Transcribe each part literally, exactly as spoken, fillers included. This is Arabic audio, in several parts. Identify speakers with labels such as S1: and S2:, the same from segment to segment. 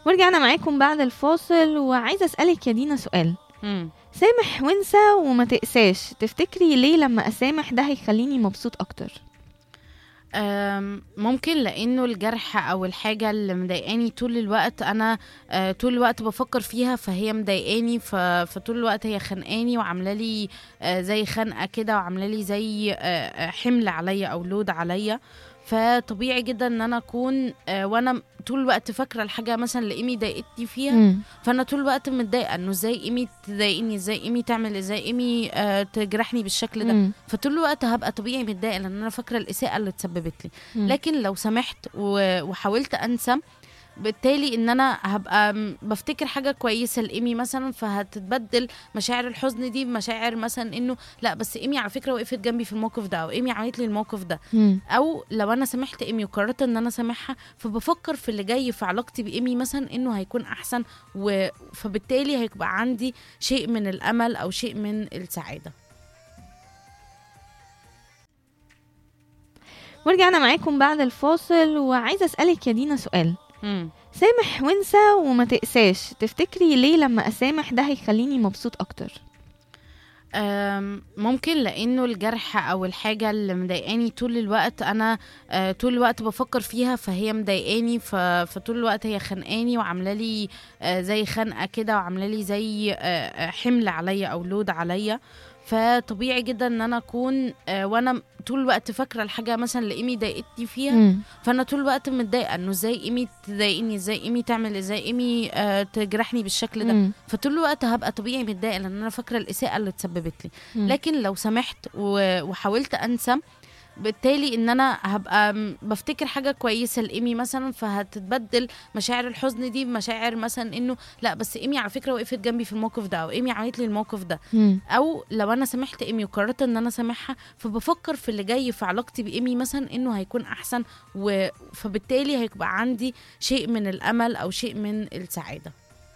S1: ورجعنا معاكم بعد الفاصل، وعايزة أسألك يا دينا سؤال.
S2: مم.
S1: سامح وانسى وما تقساش، تفتكري ليه لما أسامح ده هيخليني مبسوط أكتر؟
S2: أم، ممكن لانه الجرح او الحاجه اللي مضايقاني طول الوقت انا آه، طول الوقت بفكر فيها، فهي مضايقاني ف- فطول الوقت هي خانقاني وعامله لي آه، زي خنقه كده، وعامله لي زي آه، آه، حمل عليا او لود عليا. فطبيعي جدا ان انا اكون آه، وانا طول الوقت فاكره الحاجه مثلا اللي ايمي ضايقتني فيها،
S1: مم.
S2: فانا طول الوقت متضايقه انه ازاي ايمي تضايقني، ازاي ايمي تعمل، ازاي ايمي آه، تجرحني بالشكل ده.
S1: مم.
S2: فطول الوقت هبقى طبيعي متضايقه لان انا فاكره الاساءه اللي اتسببت لي.
S1: مم.
S2: لكن لو سمحت و- وحاولت انسى، بالتالي ان انا هبقى م- بفتكر حاجه كويسه لايمي مثلا، فهتتبدل مشاعر الحزن دي بمشاعر مثلا انه لا بس ايمي على فكره وقفت جنبي في الموقف ده، او ايمي عملت لي الموقف ده.
S1: مم.
S2: او لو انا سامحت ايمي وقررت ان انا سامحها، فبفكر في اللي جاي في علاقتي بايمي مثلا انه هيكون احسن، و... فبالتالي هيبقى عندي شيء من الامل او شيء من السعاده.
S1: ورجعنا معاكم بعد الفاصل، وعايزة أسألك يا دينا سؤال.
S2: مم.
S1: سامح وانسى وما تقساش، تفتكري ليه لما أسامح ده هيخليني مبسوط أكتر؟
S2: أم، ممكن لانه الجرح او الحاجه اللي مضايقاني طول الوقت انا آه، طول الوقت بفكر فيها، فهي مضايقاني ف- فطول الوقت هي خانقاني وعامله لي آه، زي خنقه كده، وعامله لي زي آه، آه، حمل عليا او لود عليا. فطبيعي جدا ان انا اكون آه، وانا طول الوقت فاكره الحاجه مثلا اللي ايمي ضايقتني فيها،
S1: مم.
S2: فانا طول الوقت متضايقه انه ازاي ايمي تضايقني، ازاي ايمي تعمل، ازاي ايمي آه، تجرحني بالشكل ده.
S1: مم.
S2: فطول الوقت هبقى طبيعي متضايقه لان انا فاكره الاساءه اللي اتسببت لي.
S1: مم.
S2: لكن لو سمحت و- وحاولت انسى، بالتالي ان انا هبقى م- بفتكر حاجه كويسه لايمي مثلا، فهتتبدل مشاعر الحزن دي بمشاعر مثلا انه لا بس ايمي على فكره وقفت جنبي في الموقف ده، او ايمي عملت لي الموقف ده.
S1: مم.
S2: او لو انا سامحت ايمي وقررت ان انا سامحها، فبفكر في اللي جاي في علاقتي بايمي مثلا انه هيكون احسن، و... فبالتالي هيبقى عندي شيء من الامل او شيء من السعاده.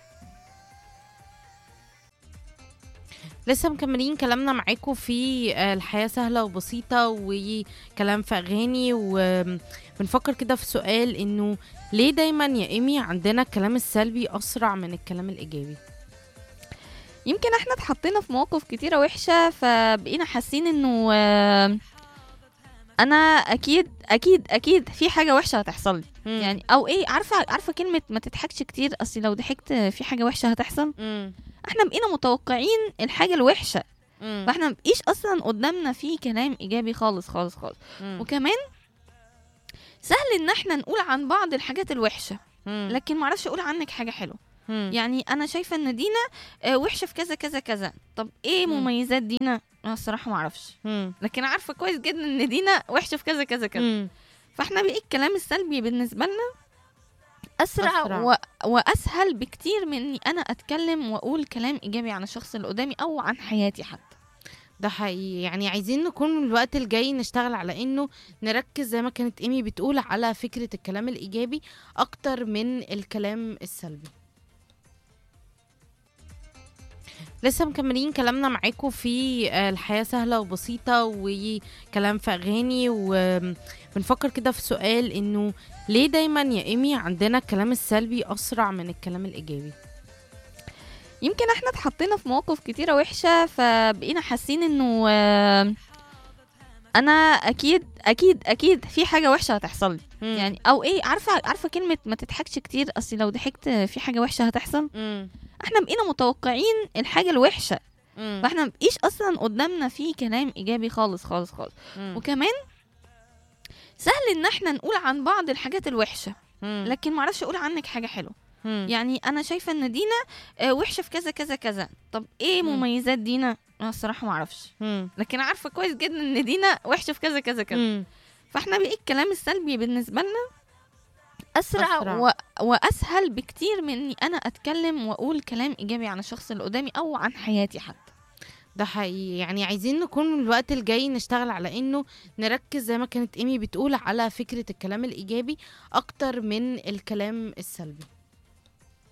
S2: لسه مكملين كلامنا معاكم في آه، الحياة سهلة وبسيطة، وكلام في أغاني، وبنفكر كده في سؤال إنه ليه دايما يا إيمي عندنا الكلام السلبي أسرع من الكلام الإيجابي؟
S1: يمكن احنا اتحطينا في مواقف كتيرة وحشة، فبقينا حاسين انه آه، انا اكيد اكيد اكيد في حاجة وحشة هتحصل لي.
S2: مم.
S1: يعني او ايه، عارفة عارفة كلمة ما تضحكش كتير، اصل لو ضحكت في حاجة وحشة هتحصل.
S2: مم.
S1: احنا بقينا متوقعين الحاجة الوحشة،
S2: مم.
S1: فاحنا مبقيش اصلا قدامنا في كلام ايجابي خالص خالص خالص.
S2: مم.
S1: وكمان سهل ان احنا نقول عن بعض الحاجات الوحشة،
S2: مم.
S1: لكن معرفش اقول عنك حاجة حلوة.
S2: مم.
S1: يعني انا شايفة ان دينا آه، وحشة في كذا كذا كذا، طب ايه
S2: مم.
S1: مميزات دينا؟ انا الصراحة معرفش،
S2: مم.
S1: لكن عارفة كويس جدا ان دينا وحشة في كذا كذا كذا.
S2: مم.
S1: فاحنا بقى الكلام السلبي بالنسبة لنا اسرع,
S2: أسرع.
S1: و... واسهل بكتير من اني انا اتكلم واقول كلام ايجابي عن الشخص اللي قدامي او عن حياتي حتى.
S2: ده حقيقي، يعني عايزين نكون الوقت الجاي نشتغل على انه نركز زي ما كانت ايمي بتقول على فكرة الكلام الايجابي اكتر من الكلام السلبي. لسه مكملين كلامنا معاكم في آه، الحياة سهلة وبسيطة، وكلام في أغاني، وبنفكر كده في سؤال إنه ليه دايما يا إيمي عندنا الكلام السلبي أسرع من الكلام الإيجابي؟
S1: يمكن احنا اتحطينا في مواقف كتيرة وحشة، فبقينا حاسين انه آه، انا اكيد اكيد اكيد في حاجة وحشة هتحصل لي.
S2: مم.
S1: يعني او ايه، عارفة عارفة كلمة ما تضحكش كتير، اصل لو ضحكت في حاجة وحشة هتحصل.
S2: مم.
S1: احنا بقينا متوقعين الحاجة الوحشة،
S2: مم.
S1: فاحنا مبقيش اصلا قدامنا في كلام ايجابي خالص خالص خالص.
S2: مم.
S1: وكمان سهل ان احنا نقول عن بعض الحاجات الوحشة،
S2: مم.
S1: لكن معرفش اقول عنك حاجة حلوة.
S2: مم.
S1: يعني انا شايفة ان دينا آه، وحشة في كذا كذا كذا، طب ايه
S2: مم.
S1: مميزات دينا؟ انا الصراحة معرفش،
S2: مم.
S1: لكن عارفة كويس جدا ان دينا وحشة في كذا كذا كذا.
S2: مم.
S1: فاحنا بقى الكلام السلبي بالنسبة لنا اسرع,
S2: أسرع.
S1: و... واسهل بكتير من اني انا اتكلم واقول كلام ايجابي عن الشخص اللي قدامي او عن حياتي حتى.
S2: ده حقيقي، يعني عايزين نكون الوقت الجاي نشتغل على انه نركز زي ما كانت ايمي بتقول على فكرة الكلام الايجابي اكتر من الكلام السلبي.